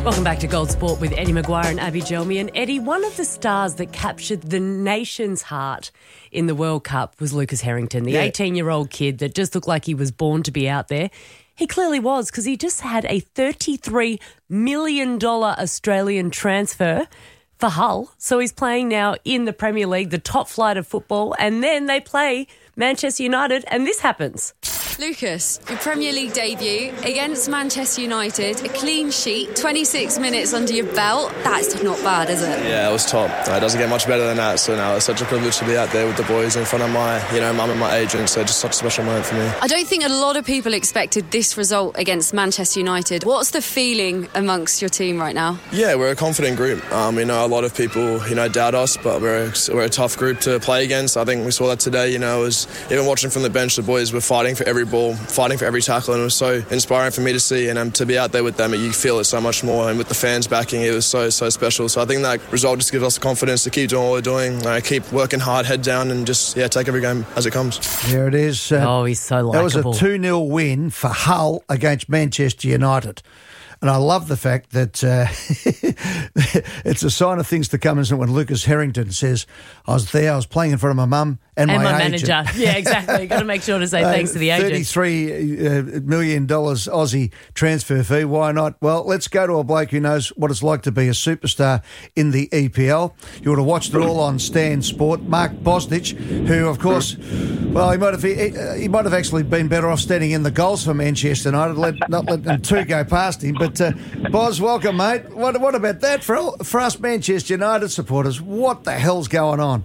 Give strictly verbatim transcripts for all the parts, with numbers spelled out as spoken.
Welcome back to Gold Sport with Eddie Maguire and Abby Gelmi. And Eddie, one of the stars that captured the nation's heart in the World Cup was Lucas Harrington, the eighteen-year-old kid that just looked like he was born to be out there. He clearly was, because he just had a thirty-three million dollars Australian transfer for Hull. So he's playing now in the Premier League, the top flight of football, and then they play Manchester United, and this happens. Lucas, your Premier League debut against Manchester United, a clean sheet, twenty-six minutes under your belt. That's not bad, is it? Yeah, it was top. It doesn't get much better than that. So now it's such a privilege to be out there with the boys in front of my, you know, mum and my agent. So just such a special moment for me. I don't think a lot of people expected this result against Manchester United. What's the feeling amongst your team right now? Yeah, we're a confident group. Um, you know, a lot of people, you know, doubt us, but we're a, we're a tough group to play against. I think we saw that today. You know, it was even watching from the bench, the boys were fighting for every ball, fighting for every tackle, and it was so inspiring for me to see. And um, to be out there with them, you feel it so much more. And with the fans backing, it was so, so special. So I think that result just gives us the confidence to keep doing what we're doing, uh, keep working hard, head down, and just, yeah, take every game as it comes. There it is. Uh, oh, he's so likeable. That was a two nil win for Hull against Manchester United. And I love the fact that uh, it's a sign of things to come, isn't it, when Lucas Harrington says, I was there, I was playing in front of my mum and, and my, my agent. manager. Yeah, exactly. You've got to make sure to say uh, thanks to the agent. thirty-three million dollars Aussie transfer fee. Why not? Well, let's go to a bloke who knows what it's like to be a superstar in the E P L. You would have watched it all on Stan Sport. Mark Bosnich, who, of course, well, he might have he, he might have actually been better off standing in the goals for Manchester United, let, not let them two go past him. But, uh, Bos, welcome, mate. What, what about that for, for us Manchester United supporters? What the hell's going on?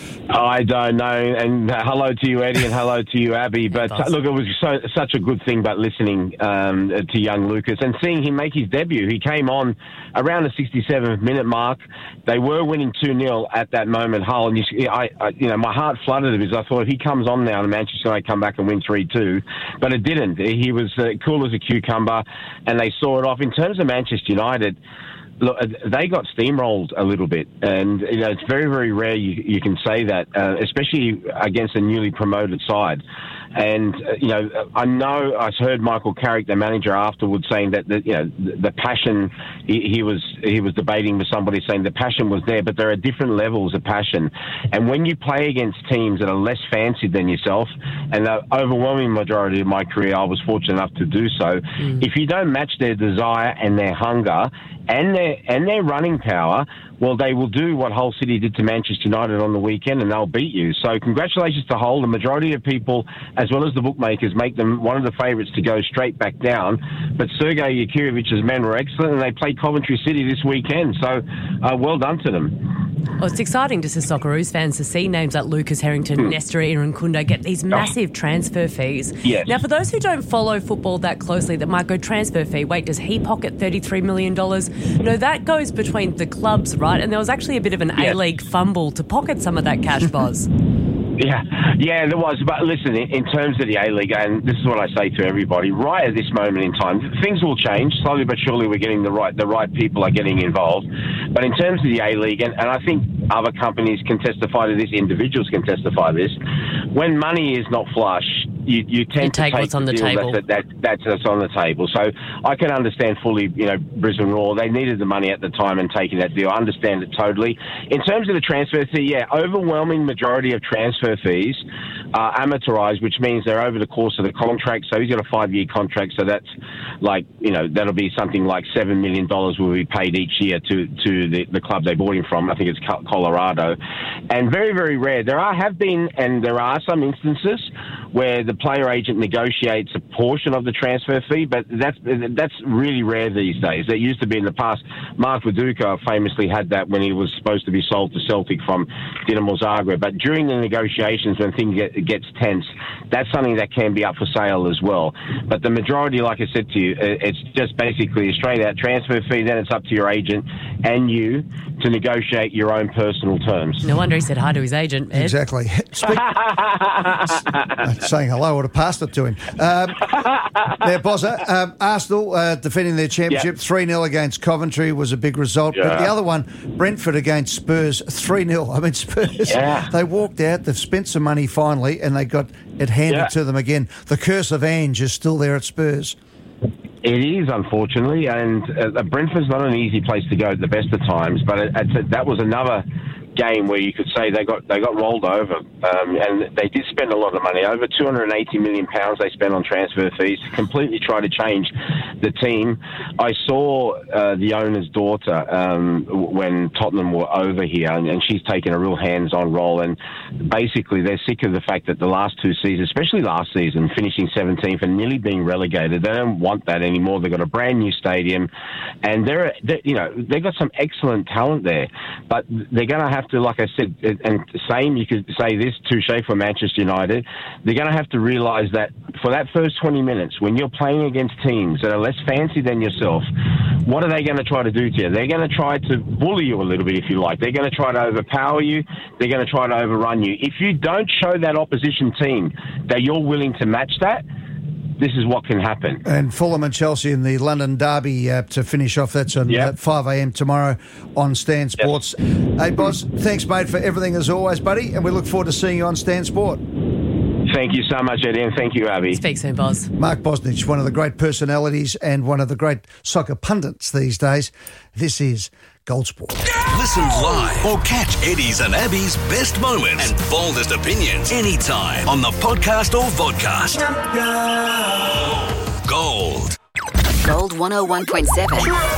I don't know, and uh, hello to you, Eddie, and hello to you, Abby. But uh, look, it was so, such a good thing about listening um, to young Lucas and seeing him make his debut. He came on around the sixty-seventh minute mark. They were winning two nil at that moment, Hull, and you, I, I, you know, my heart flooded because I thought if he comes on now, and Manchester United come back and win three two, but it didn't. He was uh, cool as a cucumber, and they saw it off. In terms of Manchester United, look, they got steamrolled a little bit, and you know it's very, very rare you, you can say that, uh, especially against a newly promoted side. And uh, you know, I know I heard Michael Carrick, the manager, afterwards saying that the, you know the, the passion he, he was he was debating with somebody, saying the passion was there, but there are different levels of passion. And when you play against teams that are less fancied than yourself, and the overwhelming majority of my career I was fortunate enough to do so, mm. if you don't match their desire and their hunger and their and their running power, well, they will do what Hull City did to Manchester United on the weekend, and they'll beat you. So congratulations to Hull. The majority of people, as well as the bookmakers, make them one of the favourites to go straight back down. But Sergei Yakiriewicz's men were excellent, and they played Coventry City this weekend. So uh, well done to them. Well, it's exciting just as Socceroos fans to see names like Lucas Harrington, mm. Nestor Irankunda get these massive oh. transfer fees. Yes. Now, for those who don't follow football that closely, that might go transfer fee, wait, does he pocket thirty-three million dollars? No, that goes between the clubs, right? And there was actually a bit of an yes. A-League fumble to pocket some of that cash, Boz. Yeah, yeah, there was. But listen, in terms of the A-League, and this is what I say to everybody, right at this moment in time, things will change. Slowly but surely we're getting the right the right people are getting involved. But in terms of the A-League, and, and I think other companies can testify to this, individuals can testify to this, when money is not flush, you, you tend you take to take what's on the table. That, that, that's what's on the table. So I can understand fully, you know, Brisbane Roar, they needed the money at the time and taking that deal. I understand it totally. In terms of the transfer fee, yeah, overwhelming majority of transfer fees are amortized, which means they're over the course of the contract. So he's got a five-year contract, so that's like, you know, that'll be something like seven million dollars will be paid each year to, to the, the club they bought him from. I think it's Colorado. And very, very rare. There are have been, and there are some instances where the player agent negotiates a portion of the transfer fee, but that's that's really rare these days. That used to be in the past. Mark Viduka famously had that when he was supposed to be sold to Celtic from Dinamo Zagreb. But during the negotiations, when things get gets tense, that's something that can be up for sale as well. But the majority, like I said to you, it's just basically a straight out transfer fee. Then it's up to your agent and you to negotiate your own personal terms. No wonder he said hi to his agent, Ed. Exactly. Speak- saying hello, I would have passed it to him. Um, now, Bozza, um, Arsenal uh, defending their championship, yep. three nil against Coventry was a big result. Yeah. But the other one, Brentford against Spurs, three nil. I mean, Spurs, yeah. they walked out, they've spent some money finally, and they got it handed yeah. to them again. The curse of Ange is still there at Spurs. It is, unfortunately, and uh, Brentford's not an easy place to go at the best of times, but it, it, that was another game where you could say they got they got rolled over, um, and they did spend a lot of money. Over two hundred eighty million pounds they spent on transfer fees to completely try to change the team. I saw uh, the owner's daughter um, when Tottenham were over here, and, and she's taken a real hands-on role, and basically they're sick of the fact that the last two seasons, especially last season, finishing seventeenth and nearly being relegated, they don't want that anymore. They've got a brand new stadium, and they're, they're you know, they've got some excellent talent there, but they're going to have to, like I said, and same, you could say this, touche for Manchester United, they're going to have to realise that for that first twenty minutes, when you're playing against teams that are less fancy than yourself, what are they going to try to do to you? They're going to try to bully you a little bit, if you like. They're going to try to overpower you. They're going to try to overrun you. If you don't show that opposition team that you're willing to match that, this is what can happen. And Fulham and Chelsea in the London Derby uh, to finish off. That's on yep. uh, five a.m. tomorrow on Stan Sports. Yep. Hey, Boz, thanks, mate, for everything as always, buddy, and we look forward to seeing you on Stan Sport. Thank you so much, Eddie, and thank you, Abby. Speak soon, Boz. Mark Bosnich, one of the great personalities and one of the great soccer pundits these days. This is Gold Sport. Listen live or catch Eddie's and Abby's best moments and boldest opinions anytime on the podcast or vodcast. Gold. Gold one oh one point seven.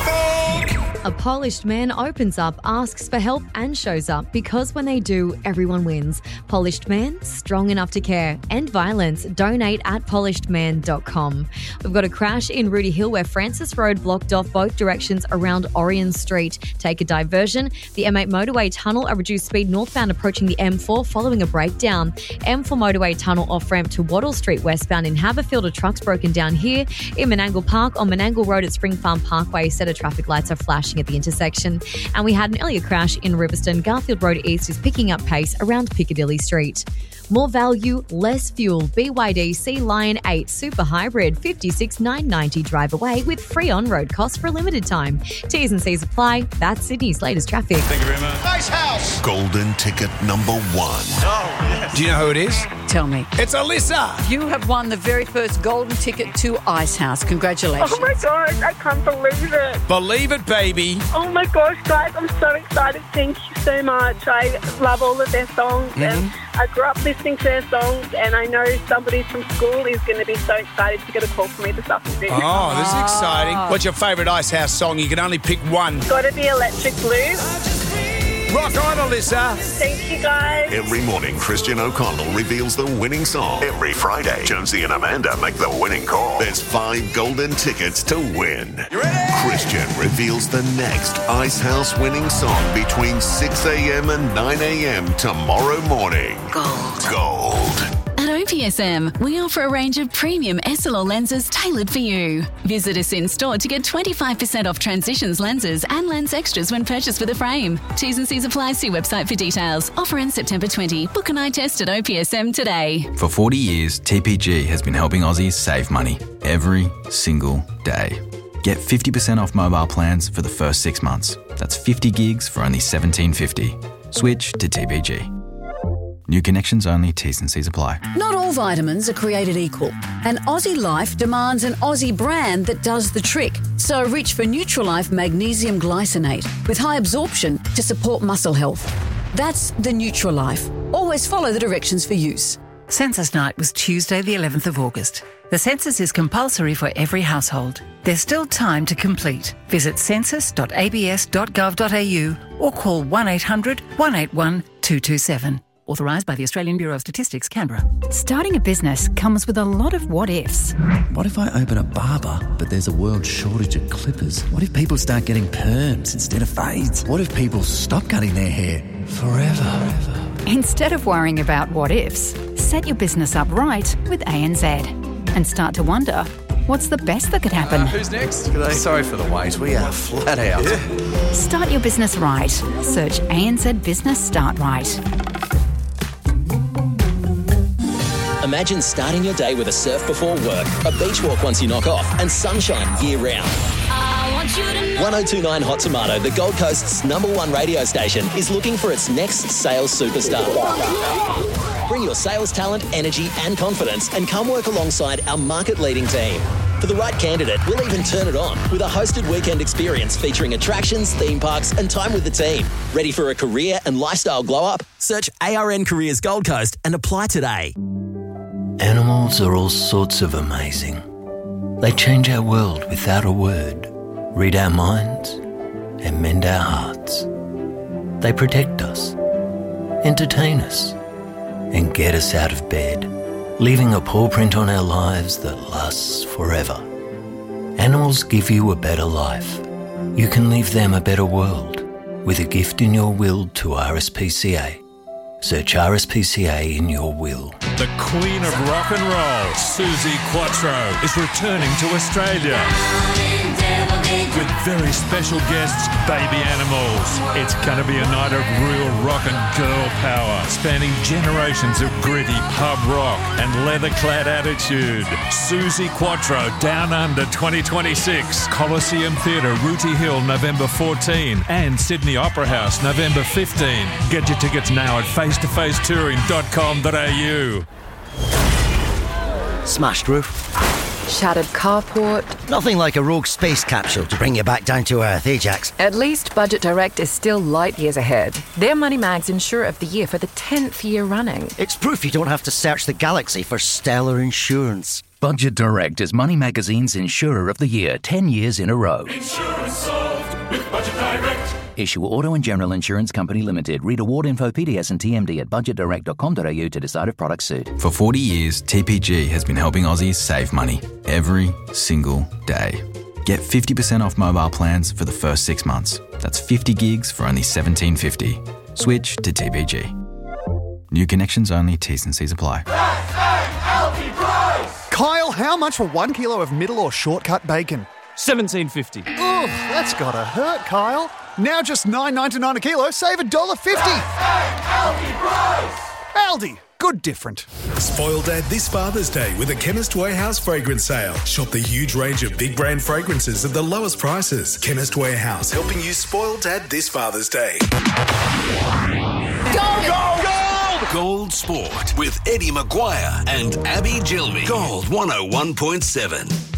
A polished man opens up, asks for help and shows up because when they do, everyone wins. Polished Man, strong enough to care. End violence. Donate at polished man dot com. We've got a crash in Rooty Hill where Francis Road blocked off both directions around Orion Street. Take a diversion. The M eight motorway tunnel, a reduced speed northbound approaching the M four following a breakdown. M four motorway tunnel off ramp to Wattle Street westbound in Haberfield. A truck's broken down here. In Menangle Park on Menangle Road at Spring Farm Parkway, a set of traffic lights are flashing at the intersection. And we had an earlier crash in Riverstone. Garfield Road East is picking up pace around Piccadilly Street. More value, less fuel. B Y D Sea Lion eight Super Hybrid, fifty-six thousand nine hundred ninety dollars drive away with free on-road costs for a limited time. T's and C's apply. That's Sydney's latest traffic. Thank you very much. Nice house. Golden ticket number one. Oh, yes. Do you know who it is? Tell me. It's Alyssa. You have won the very first golden ticket to Ice House. Congratulations. Oh my gosh, I can't believe it. Believe it, baby. Oh my gosh, guys, I'm so excited. Thank you so much. I love all of their songs mm-hmm. and I grew up listening to their songs and I know somebody from school is going to be so excited to get a call from me this afternoon. Oh, this is exciting. What's your favourite Ice House song? You can only pick one. Got to be Electric Blue. Rock on, Alyssa. Thank you, guys. Every morning, Christian O'Connell reveals the winning song. Every Friday, Jonesy and Amanda make the winning call. There's five golden tickets to win. You ready? Christian reveals the next Ice House winning song between six a.m. and nine a.m. tomorrow morning. Gold. Gold. At O P S M, we offer a range of premium S L R lenses tailored for you. Visit us in store to get twenty-five percent off Transitions lenses and lens extras when purchased with a frame. T's and C's apply. See website for details. Offer ends September twentieth. Book an eye test at O P S M today. For forty years, T P G has been helping Aussies save money every single day. Get fifty percent off mobile plans for the first six months. That's fifty gigs for only seventeen fifty. Switch to T P G. New connections only, T's and C's apply. Not all vitamins are created equal, and Aussie Life demands an Aussie brand that does the trick. So reach for Nutrilife Magnesium Glycinate with high absorption to support muscle health. That's the Nutrilife. Always follow the directions for use. Census night was Tuesday the eleventh of August. The census is compulsory for every household. There's still time to complete. Visit census dot a b s dot gov dot a u or call one eight hundred one eight one two two seven. Authorised by the Australian Bureau of Statistics, Canberra. Starting a business comes with a lot of what-ifs. What if I open a barber, but there's a world shortage of clippers? What if people start getting perms instead of fades? What if people stop cutting their hair forever? Instead of worrying about what-ifs, set your business up right with A N Z and start to wonder, what's the best that could happen? Uh, who's next? G'day. Sorry for the wait. We are flat out. Yeah. Start your business right. Search A N Z Business Start Right. Imagine starting your day with a surf before work, a beach walk once you knock off, and sunshine year-round. one oh two point nine Hot Tomato, the Gold Coast's number one radio station, is looking for its next sales superstar. Bring your sales talent, energy and confidence and come work alongside our market-leading team. For the right candidate, we'll even turn it on with a hosted weekend experience featuring attractions, theme parks and time with the team. Ready for a career and lifestyle glow-up? Search A R N Careers Gold Coast and apply today. Animals are all sorts of amazing. They change our world without a word, read our minds and mend our hearts. They protect us, entertain us and get us out of bed, leaving a paw print on our lives that lasts forever. Animals give you a better life. You can leave them a better world with a gift in your will to R S P C A. Search R S P C A in your will. The Queen of Rock and Roll, Suzi Quatro, is returning to Australia with very special guests, Baby Animals. It's going to be a night of real rock and girl power, spanning generations of gritty pub rock and leather-clad attitude. Suzi Quatro, Down Under twenty twenty-six, Coliseum Theatre, Rooty Hill, November fourteenth, and Sydney Opera House, November fifteenth. Get your tickets now at face to face touring dot com dot a u. Smashed roof. Shattered carport. Nothing like a rogue space capsule to bring you back down to earth, eh, Jax? At least Budget Direct is still light years ahead. They're Money Mag's Insurer of the Year for the tenth year running. It's proof you don't have to search the galaxy for stellar insurance. Budget Direct is Money Magazine's Insurer of the Year ten years in a row. Insurance solved with Budget Direct. Issue Auto and General Insurance Company Limited. Read award info, P D S and T M D at budget direct dot com dot a u to decide if products suit. For forty years, T P G has been helping Aussies save money every single day. Get fifty percent off mobile plans for the first six months. That's fifty gigs for only seventeen fifty. Switch to T P G. New connections only, T's and C's apply. Kyle, how much for one kilo of middle or shortcut bacon? seventeen fifty. Ugh, that's gotta hurt, Kyle. Now just nine ninety-nine a kilo, save one dollar fifty. Aldi price! Aldi, good different. Spoil Dad this Father's Day with a Chemist Warehouse fragrance sale. Shop the huge range of big brand fragrances at the lowest prices. Chemist Warehouse, helping you spoil Dad this Father's Day. Gold! Gold! Gold! Gold Sport with Eddie Maguire and Abby Gilmy. Gold one oh one point seven.